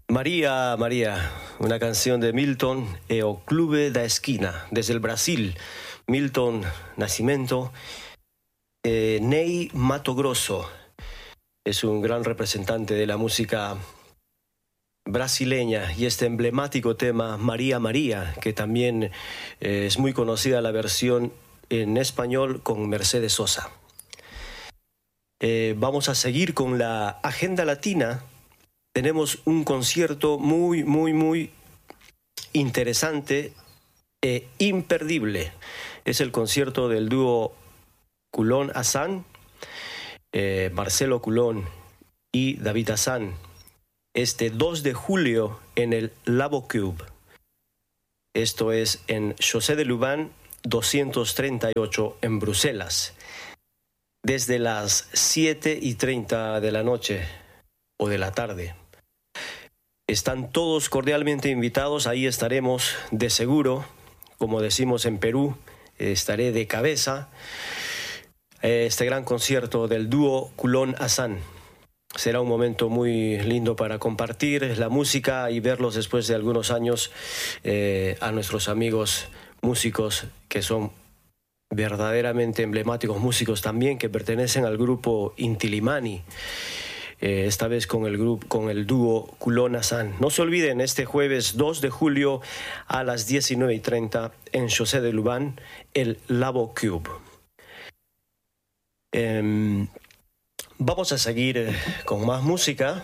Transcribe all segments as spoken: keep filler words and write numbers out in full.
María, María, una canción de Milton e o Clube da Esquina, desde el Brasil. Milton Nascimento. Eh, Ney Matogrosso es un gran representante de la música brasileña y este emblemático tema María, María, que también eh, es muy conocida la versión en español con Mercedes Sosa. Eh, vamos a seguir con la agenda latina. Tenemos un concierto muy, muy, muy interesante e imperdible. Es el concierto del dúo Culón-Azán, eh, Marcelo Culón y David Azán, este dos de julio en el Labo Cube. Esto es en Chaussée de Louvain doscientos treinta y ocho en Bruselas, desde las siete y treinta de la noche o de la tarde. Están todos cordialmente invitados, ahí estaremos de seguro, como decimos en Perú, estaré de cabeza. Este gran concierto del dúo Culón-Azán será un momento muy lindo para compartir la música y verlos después de algunos años, eh, a nuestros amigos músicos que son verdaderamente emblemáticos músicos también, que pertenecen al grupo Inti Illimani. Eh, esta vez con el grupo, con el dúo Culón-Azán. No se olviden, este jueves dos de julio a las diecinueve y treinta en Chaussée de Louvain, el Labo Cube. Eh, vamos a seguir eh, con más música.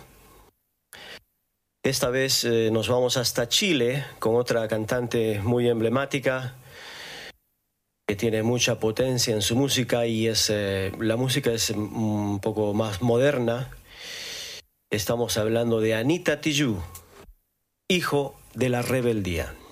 Esta vez eh, nos vamos hasta Chile con otra cantante muy emblemática que tiene mucha potencia en su música y es, eh, la música es un poco más moderna. Estamos hablando de Anita Tijoux, Hijo de la Rebeldía.